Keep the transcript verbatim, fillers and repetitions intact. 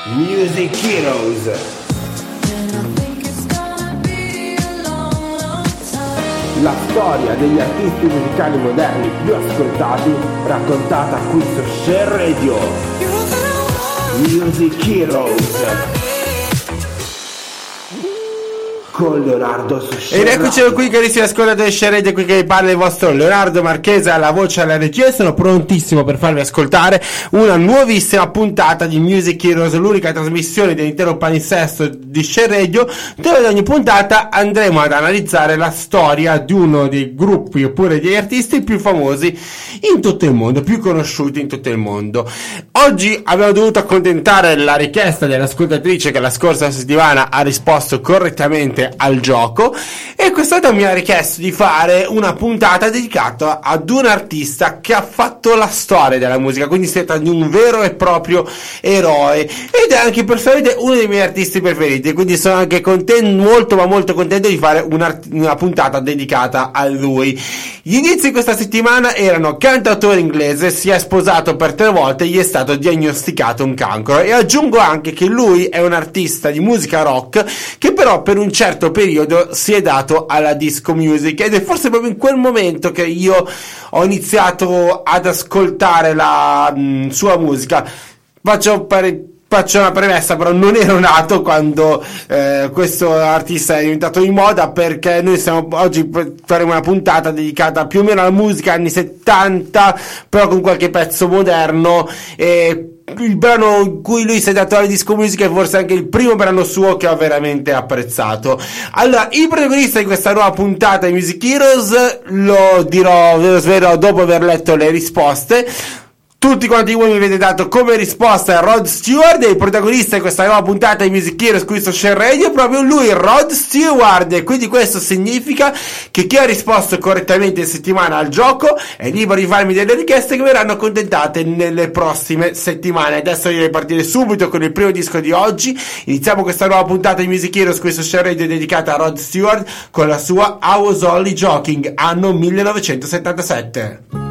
Music Heroes. La storia degli artisti musicali moderni più ascoltati, raccontata qui su Share Radio. Music Heroes con Leonardo su Share. Ed eccoci qui, carissimi ascoltatori di Share Radio, qui che vi parla il vostro Leonardo Marchese alla voce alla regia, e sono prontissimo per farvi ascoltare una nuovissima puntata di Music Heroes, l'unica trasmissione dell'intero palinsesto di Share Radio, dove ad ogni puntata andremo ad analizzare la storia di uno dei gruppi oppure degli artisti più famosi in tutto il mondo, più conosciuti in tutto il mondo. Oggi abbiamo dovuto accontentare la richiesta dell'ascoltatrice che la scorsa settimana ha risposto correttamente al gioco, e quest'altro mi ha richiesto di fare una puntata dedicata ad un artista che ha fatto la storia della musica, quindi si tratta di un vero e proprio eroe, ed è anche personalmente uno dei miei artisti preferiti, quindi sono anche contento, molto ma molto contento di fare una, una puntata dedicata a lui. Gli inizi di questa settimana erano: cantautore inglese, si è sposato per tre volte, gli è stato diagnosticato un cancro, e aggiungo anche che lui è un artista di musica rock che però per un certo periodo si è dato alla disco music, ed è forse proprio in quel momento che io ho iniziato ad ascoltare la mh, sua musica. Faccio pare Faccio una premessa, però non ero nato quando eh, questo artista è diventato di moda, perché noi siamo oggi faremo una puntata dedicata più o meno alla musica anni settanta, però con qualche pezzo moderno, e il brano in cui lui si è dato alla disco music è forse anche il primo brano suo che ho veramente apprezzato. Allora, il protagonista di questa nuova puntata di Music Heroes lo dirò, ve lo svelerò dopo aver letto le risposte. Tutti quanti voi mi avete dato come risposta Rod Stewart, e il protagonista di questa nuova puntata di Music Heroes qui su Share Radio è proprio lui, Rod Stewart, e quindi questo significa che chi ha risposto correttamente in settimana al gioco è libero di farmi delle richieste che verranno accontentate nelle prossime settimane. Adesso io devo partire subito con il primo disco di oggi. Iniziamo questa nuova puntata di Music Heroes qui su Share Radio dedicata a Rod Stewart con la sua I Was Only Joking, anno millenovecentosettantasette.